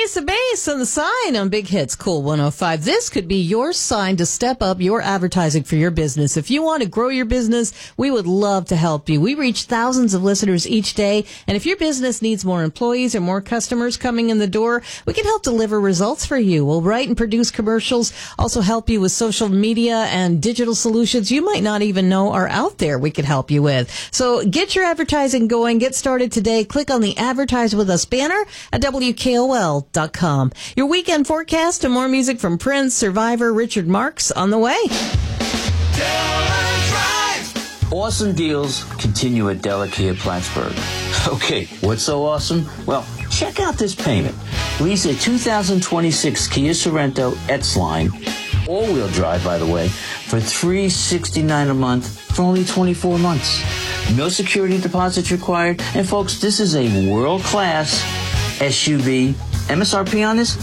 Ace of Base on the sign on Big Hits Cool 105. This could be your sign to step up your advertising for your business. If you want to grow your business, we would love to help you. We reach thousands of listeners each day, and if your business needs more employees or more customers coming in the door, we can help deliver results for you. We'll write and produce commercials, also help you with social media and digital solutions you might not even know are out there we could help you with. So get your advertising going. Get started today. Click on the Advertise With Us banner at WKOL.com. Your weekend forecast and more music from Prince, Survivor, Richard Marx on the way. Awesome deals continue at Delakia Plattsburgh. Okay, what's so awesome? Well, check out this payment. Lease a 2026 Kia Sorento X-Line, all-wheel drive, by the way, for $369 a month for only 24 months. No security deposits required. And folks, this is a world-class SUV. MSRP on this,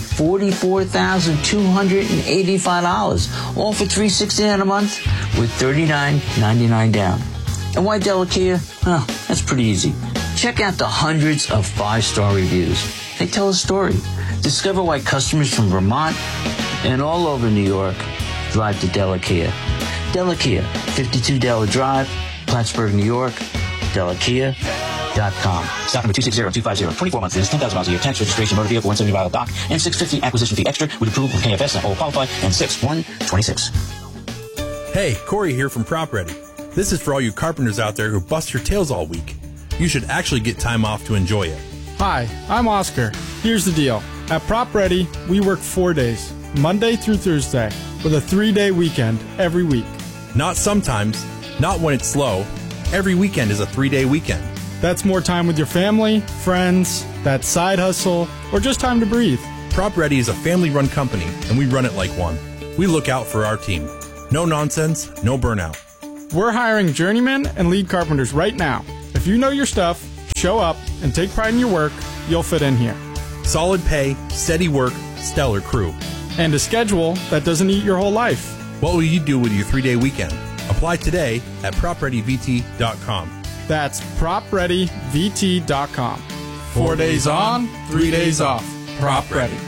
$44,285, all for $369 a month with $39.99 down. And why Delakia? Well, that's pretty easy. Check out the hundreds of 5-star reviews. They tell a story. Discover why customers from Vermont and all over New York drive to Delakia. Delakia, 52 Della Drive, Plattsburgh, New York, Delakia.com. Stock number 260250. 24 months is 10,000 miles a year. Tax registration, motor vehicle, 175 dock, and $650 acquisition fee extra with approval from KFS and all qualified, and 6/1/26. Hey, Corey here from Prop Ready. This is for all you carpenters out there who bust your tails all week. You should actually get time off to enjoy it. Hi, I'm Oscar. Here's the deal. At Prop Ready, we work 4 days, Monday through Thursday, with a 3-day weekend every week. Not sometimes, not when it's slow. Every weekend is a 3-day weekend. That's more time with your family, friends, that side hustle, or just time to breathe. Prop Ready is a family-run company, and we run it like one. We look out for our team. No nonsense, no burnout. We're hiring journeymen and lead carpenters right now. If you know your stuff, show up, and take pride in your work, you'll fit in here. Solid pay, steady work, stellar crew. And a schedule that doesn't eat your whole life. What will you do with your 3-day weekend? Apply today at PropReadyVT.com. That's PropReadyVT.com. 4 days on, 3 days off. Prop Ready.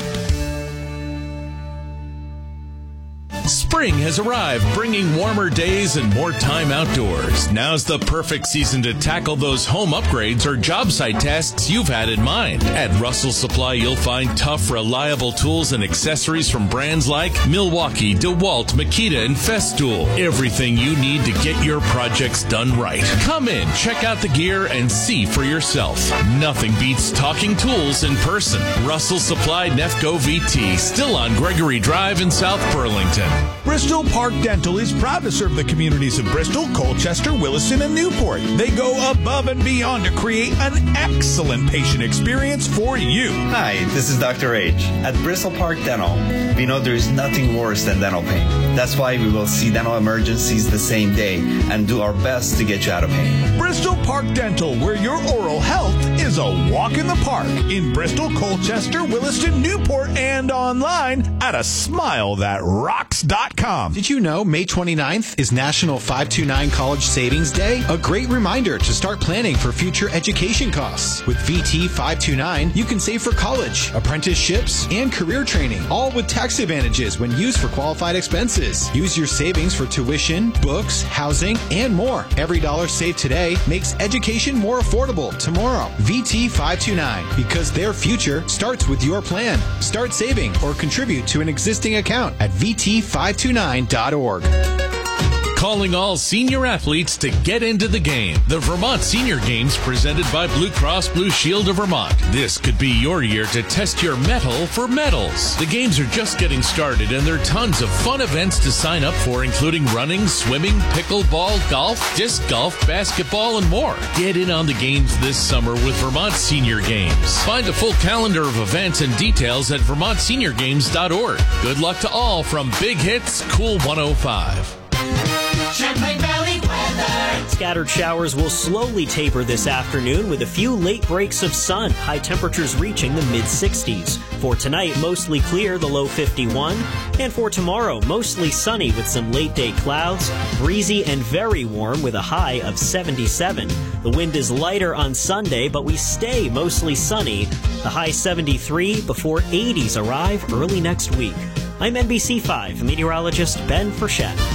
Spring has arrived, bringing warmer days and more time outdoors. Now's the perfect season to tackle those home upgrades or job site tasks you've had in mind. At Russell Supply, you'll find tough, reliable tools and accessories from brands like Milwaukee, DeWalt, Makita, and Festool. Everything you need to get your projects done right. Come in, check out the gear, and see for yourself. Nothing beats talking tools in person. Russell Supply Nefco VT, still on Gregory Drive in South Burlington. Bristol Park Dental is proud to serve the communities of Bristol, Colchester, Williston, and Newport. They go above and beyond to create an excellent patient experience for you. Hi, this is Dr. H. At Bristol Park Dental, we know there is nothing worse than dental pain. That's why we will see dental emergencies the same day and do our best to get you out of pain. Bristol Park Dental, where your oral health is a walk in the park. In Bristol, Colchester, Williston, Newport, and online at ASmileThatRocks.com. Did you know May 29th is National 529 College Savings Day? A great reminder to start planning for future education costs. With VT 529, you can save for college, apprenticeships, and career training, all with tax advantages when used for qualified expenses. Use your savings for tuition, books, housing, and more. Every dollar saved today makes education more affordable tomorrow. VT 529, because their future starts with your plan. Start saving or contribute to an existing account at VT529.org. Calling all senior athletes to get into the game. The Vermont Senior Games presented by Blue Cross Blue Shield of Vermont. This could be your year to test your mettle for medals. The games are just getting started and there are tons of fun events to sign up for, including running, swimming, pickleball, golf, disc golf, basketball, and more. Get in on the games this summer with Vermont Senior Games. Find a full calendar of events and details at VermontSeniorGames.org. Good luck to all from Big Hits Cool 105. Champlain Valley weather. Scattered showers will slowly taper this afternoon with a few late breaks of sun, high temperatures reaching the mid-60s. For tonight, mostly clear, the low 51. And for tomorrow, mostly sunny with some late-day clouds, breezy and very warm with a high of 77. The wind is lighter on Sunday, but we stay mostly sunny. The high 73 before 80s arrive early next week. I'm NBC5 meteorologist Ben Frechette.